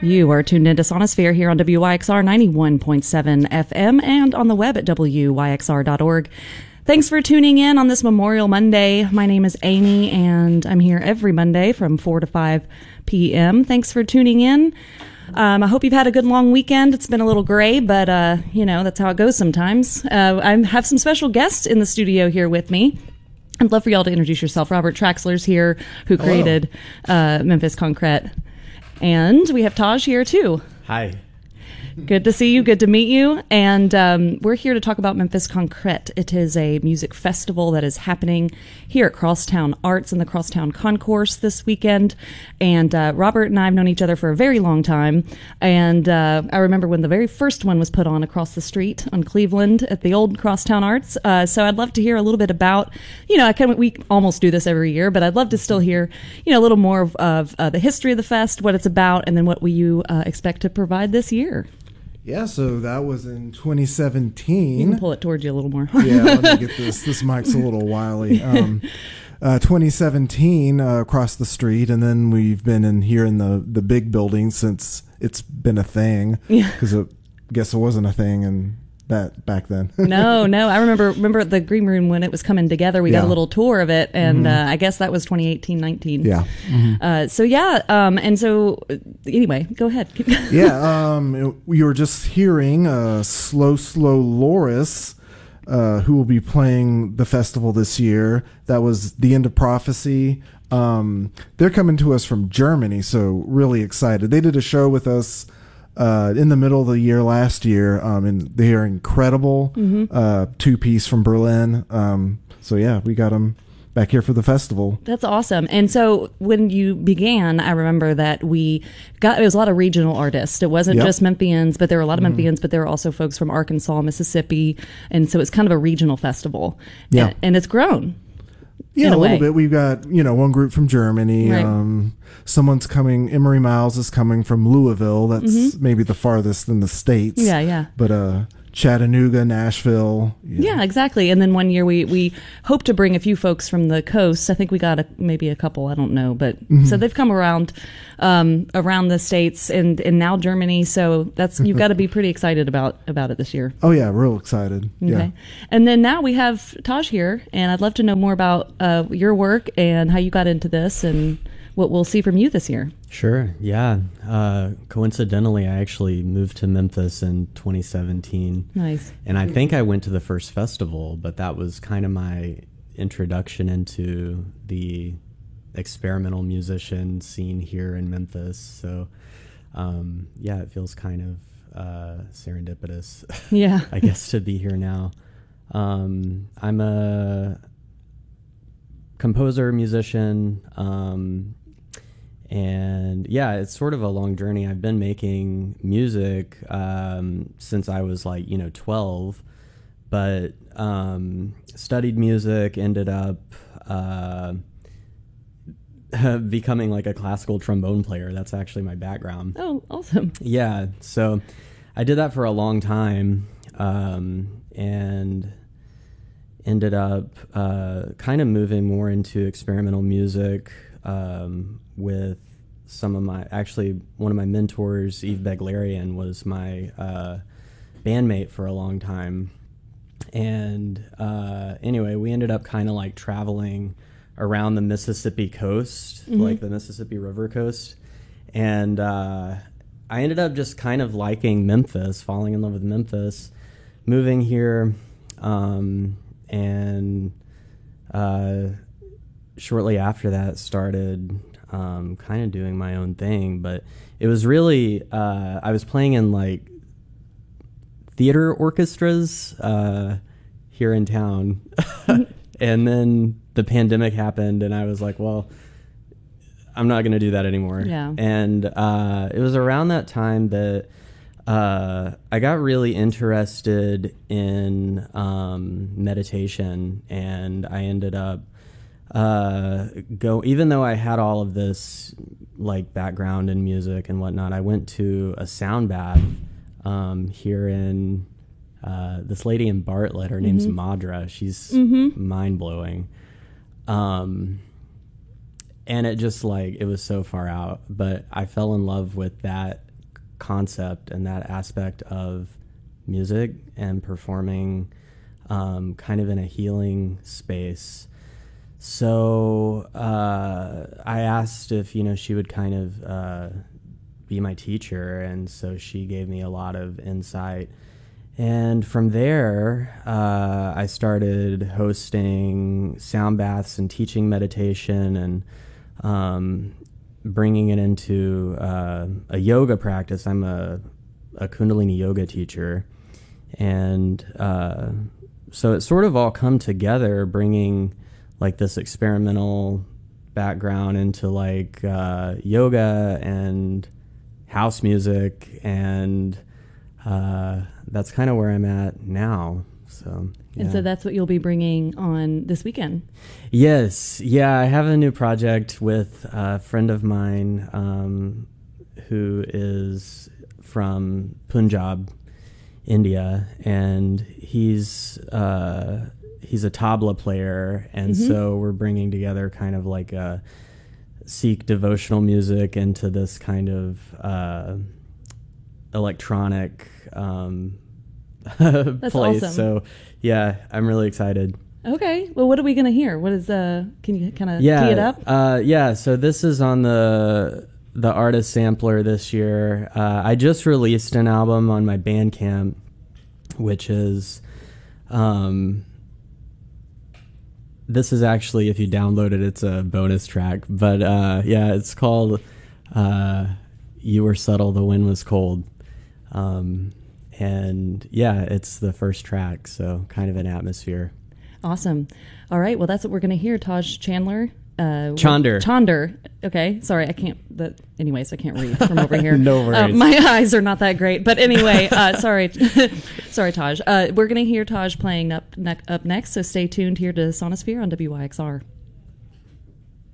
You are tuned into Sonosphere here on WYXR 91.7 FM and on the web at WYXR.org. Thanks for tuning in on this Memorial Monday. My name is Amy, and I'm here every Monday from 4 to 5 p.m. Thanks for tuning in. I hope you've had a good long weekend. It's been a little gray, but, that's how it goes sometimes. I have some special guests in the studio here with me. I'd love for y'all to introduce yourself. Robert Traxler's here, who created Memphis Concrete. And we have Taj here, too. Hi. Good to see you. Good to meet you. And we're here to talk about Memphis Concrete. It is a music festival that is happening here at Crosstown Arts in the Crosstown Concourse this weekend. And Robert and I have known each other for a very long time. And I remember when the very first one was put on across the street on Cleveland at the old Crosstown Arts. So I'd love to hear a little bit about, we almost do this every year, but I'd love to still hear, a little more of the history of the fest, what it's about, and then what you expect to provide this year. Yeah, so that was in 2017. You can pull it towards you a little more. Yeah, let me get this. This mic's a little wily. 2017 across the street, and then we've been here in the big building since it's been a thing. Yeah, because I guess it wasn't a thing and that back then. No, I remember the Green Room when it was coming together. We got a little tour of it, and I guess that was 2018-19. Yeah. And so anyway, go ahead. We were just hearing Slow Loris, who will be playing the festival this year. That was The End of Prophecy. They're coming to us from Germany, so really excited. They did a show with us in the middle of the year last year, and they are incredible. Two-piece from Berlin. We got them back here for the festival. That's awesome. And so when you began, I remember that it was a lot of regional artists. It wasn't just Memphians, but there were a lot of Memphians, but there were also folks from Arkansas, Mississippi, and so it's kind of a regional festival. Yeah. And it's grown. Yeah, a little bit. We've got, one group from Germany. Right. Someone's coming, Emery Miles is coming from Louisville. That's maybe the farthest in the States. Yeah. But Chattanooga, Nashville. Yeah, exactly. And then one year we hope to bring a few folks from the coast. I think we got maybe a couple, I don't know. But so they've come around the States and now Germany. So you've got to be pretty excited about it this year. Oh, yeah, real excited. Okay. Yeah. And then now we have Taj here, and I'd love to know more about your work and how you got into this and what we'll see from you this year. Sure, yeah. Coincidentally, I actually moved to Memphis in 2017. Nice. And I think I went to the first festival, but that was kind of my introduction into the experimental musician scene here in Memphis. So, it feels kind of serendipitous, yeah, I guess, to be here now. I'm a composer, musician, and it's sort of a long journey. I've been making music since I was 12, but studied music, ended up becoming a classical trombone player. That's actually my background. Oh, awesome. Yeah, so I did that for a long time, and ended up kind of moving more into experimental music with one of my mentors, Yves Beglarian, was my bandmate for a long time. And anyway, we ended up kind of traveling around the Mississippi coast, the Mississippi River coast. And I ended up just kind of liking Memphis, falling in love with Memphis, moving here, and shortly after that started kind of doing my own thing. But it was really I was playing in theater orchestras here in town. And then the pandemic happened, and I was like, well, I'm not going to do that anymore. Yeah. And it was around that time that I got really interested in meditation, and I ended up even though I had all of this background in music and whatnot, I went to a sound bath here in this lady in Bartlett. Her name's Madra. She's mind blowing. And it just it was so far out, but I fell in love with that concept and that aspect of music and performing kind of in a healing space. So I asked if, she would kind of be my teacher, and so she gave me a lot of insight. And from there, I started hosting sound baths and teaching meditation and bringing it into a yoga practice. I'm a Kundalini yoga teacher. And so it sort of all come together, bringing like this experimental background into like yoga and house music, and that's kind of where I'm at now. So yeah. And so that's what you'll be bringing on this weekend. Yes. Yeah, I have a new project with a friend of mine who is from Punjab, India, and he's a tabla player, and so we're bringing together kind of like a Sikh devotional music into this kind of electronic That's place. awesome. So yeah, I'm really excited. Okay. Well, what are we going to hear? What is can you kind of tee it up? So this is on the artist sampler this year. I just released an album on my Bandcamp, which is this is actually, if you download it, it's a bonus track. But it's called You Were Subtle, the Wind Was Cold. And yeah, it's the first track, so kind of an atmosphere. Awesome. All right. Well, that's what we're going to hear. Taj Chandler. Chander. Okay. Sorry, I can't. Anyways, I can't read from over here. No worries. My eyes are not that great. But anyway, sorry, sorry, Taj. We're going to hear Taj playing up next. So stay tuned here to Sonosphere on WYXR.